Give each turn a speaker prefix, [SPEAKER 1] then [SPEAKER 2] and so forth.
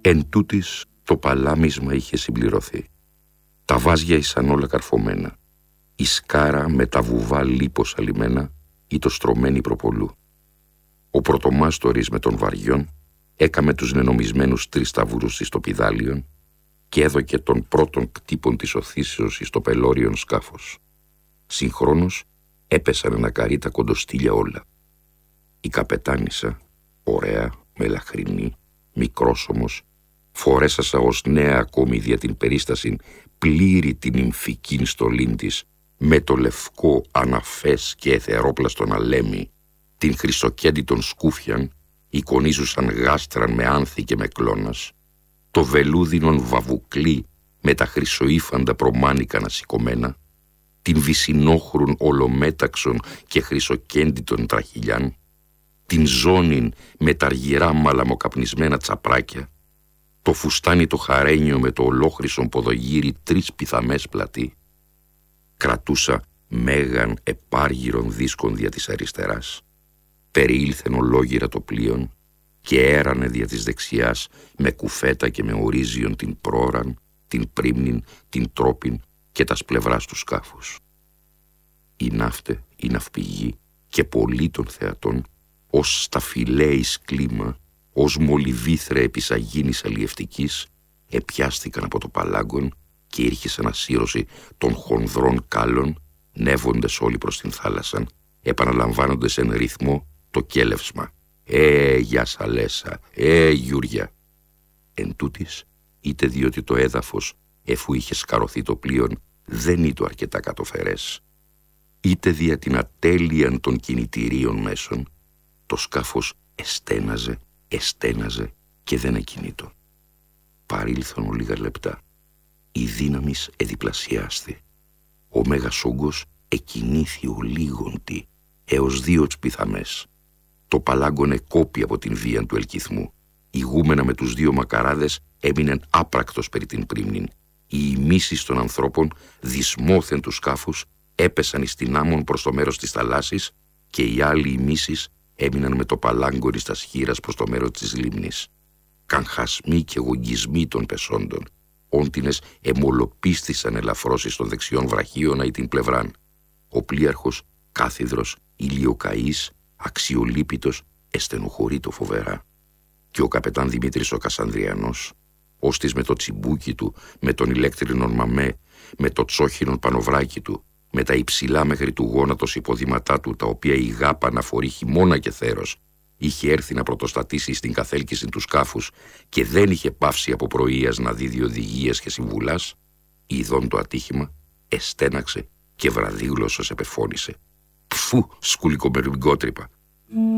[SPEAKER 1] Εν τούτης το παλάμισμα είχε συμπληρωθεί. Τα βάζια ήσαν όλα καρφωμένα. Η σκάρα με τα βουβά λίπος αλιμένα ή το στρωμένη προπολού. Ο πρωτομάστορης με των βαριών έκαμε τους νενομισμένους 3 σταυρούς εις το πηδάλιον και έδωκε των πρώτων κτύπων της οθήσεως εις το πελώριον σκάφος. Συγχρόνως έπεσαν ανακαρίτα κοντοστήλια όλα. Η καπετάνισσα, ωραία, μελαχρινή, μικρόσωμος, φορέσασα ως νέα ακόμη δια την περίσταση πλήρη την νυμφικήν στολήν της, με το λευκό αναφές και εθερόπλαστον αλέμι, την χρυσοκέντητον σκούφιαν, εικονίζουσαν γάστραν με άνθη και με κλώνας, το βελούδινον βαβουκλί με τα χρυσοήφαντα προμάνικα ανασηκωμένα, την βυσινόχρουν ολομέταξον και χρυσοκέντητον τραχηλιάν, την ζώνην με τα αργυρά μαλαμοκαπνισμένα τσαπράκια, το φουστάνι το χαρένιο με το ολόχρυσον ποδογύρι 3 πιθαμές πλατή. Κρατούσα μέγαν επάργυρον δίσκον δια της αριστεράς. Περιήλθεν ολόγυρα το πλοίον και έρανε δια της δεξιάς με κουφέτα και με ορίζιον την πρόραν, την πρίμνην, την τρόπιν και τας πλευράς του σκάφους. Η ναύτε, η ναυπηγή και πολλοί των θεατών, ως σταφυλαίης κλίμα, ως μολυβήθρε επισαγίνης αλλιευτικής, επιάστηκαν από το παλάγκον και ήρχεσαν ασύρωση των χονδρών κάλων, νεύοντες όλοι προς την θάλασσαν, επαναλαμβάνοντες εν ρυθμό το κέλευσμα. Για Σαλέσα, Γιούρια. Εν τούτης, είτε διότι το έδαφος, εφού είχε σκαρωθεί το πλοίον, δεν ήτο αρκετά κατοφερές, είτε δια την ατέλειαν των κινητηρίων μέσων, το σκάφος εστέναζε και δεν εκινήτω. Παρήλθον λίγα λεπτά. Η δύναμις εδιπλασιάστη. Ο μέγας όγκος εκινήθη ο λίγοντι έως 2 πιθαμές. Το παλάγκον εκόπη από την βία του ελκυθμού. Ηγούμενα με τους 2 μακαράδες έμεινεν άπρακτος περί την πρίμνην. Οι ημίσεις των ανθρώπων, δυσμόθεν του σκάφους, έπεσαν εις την άμμον προς το μέρος της θαλάσσης και οι άλλοι ημίσεις έμειναν με το παλάγκον εις τα σχήρας προς το μέρος της λίμνης. Καγχασμοί και γογγισμοί των πεσόντων, όντινες εμολοπίστησαν ελαφρώς εις των δεξιών βραχίωνα ή την πλευράν. Ο πλοίαρχος, κάθιδρος, ηλιοκαής, αξιολύπητος, εστενοχωρεί το φοβερά. Και ο καπετάν Δημήτρης ο Κασανδριανός, ώστις με το τσιμπούκι του, με τον ηλέκτρινον μαμέ, με το τσόχινον πανοβράκι του, με τα υψηλά μέχρι του γόνατος υποδήματά του, τα οποία η γάπα να φορεί χειμώνα και θέρος, είχε έρθει να πρωτοστατήσει στην καθέλκυση του σκάφους και δεν είχε πάυσει από πρωίας να δίδει οδηγίες και συμβουλάς, ειδών το ατύχημα, εστέναξε και βραδίγλωσσος επεφώνησε. «Πφου, σκουλικομερουγκότρυπα!»